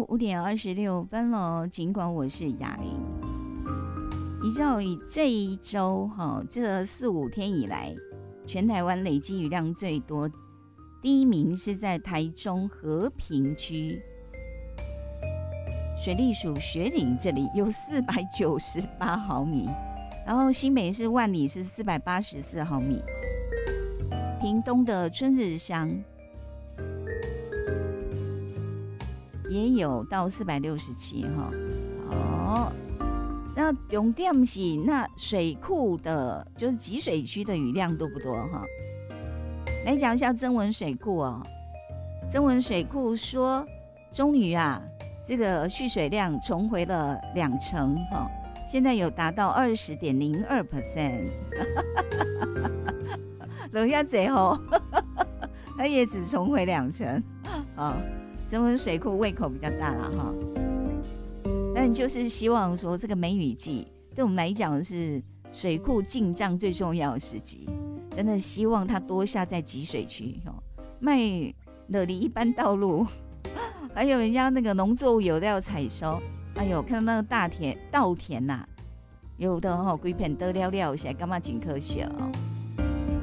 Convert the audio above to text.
5:26了，尽管我是雅玲。你知道以这一周这4、5天以来，全台湾累积雨量最多，第一名是在台中和平区水利署学岭，这里有498毫米，然后新北市万里是484毫米，屏东的春日乡也有到467哈。那重点是那水库的，就是集水区的雨量多不多哈？来讲一下曾文水库哦。曾文水库说，终于这个蓄水量重回了20%哈，现在有达到20.02%，落下最后，它也只重回2%啊。曾文水库胃口比较大了哈。但就是希望说，这个梅雨季对我们来讲是水库进账最重要的时机，真的希望它多下在集水区卖了离一般道路，还有人家那个农作物有的要采收，哎呦，看到那个稻田有的规片得了了，现在干嘛真可惜哦。